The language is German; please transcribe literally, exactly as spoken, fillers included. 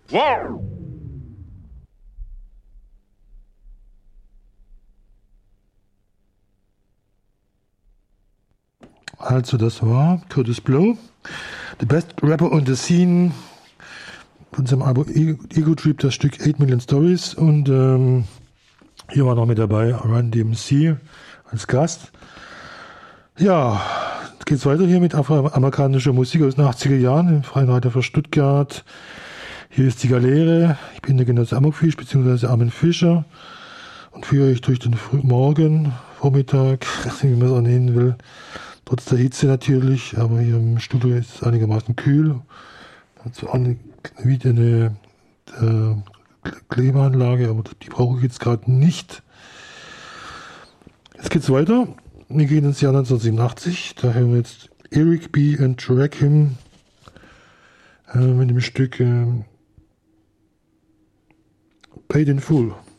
Wow! Also das war Kurtis Blow, The Best Rapper on the Scene, von seinem Album Ego Trip, das Stück eight Million Stories. Und ähm, hier war noch mit dabei Run D M C als Gast. Ja, jetzt geht's weiter hier mit afroamerikanischer Musik aus den achtziger Jahren im Freien Radio für Stuttgart. Hier ist die Galeere. Ich bin der Genosse Amokfisch bzw. Armin Fischer und führe euch durch den Früh Morgen, Vormittag, wie man es auch nennen will. Trotz der Hitze natürlich, aber hier im Studio ist es einigermaßen kühl. Dazu eine, wieder eine äh, Klimaanlage, aber die brauche ich jetzt gerade nicht. Jetzt geht's weiter. Wir gehen ins Jahr neunzehnhundertsiebenundachtzig. Da hören wir jetzt Eric B. and Rakim äh, mit dem Stück äh, Paid in Full.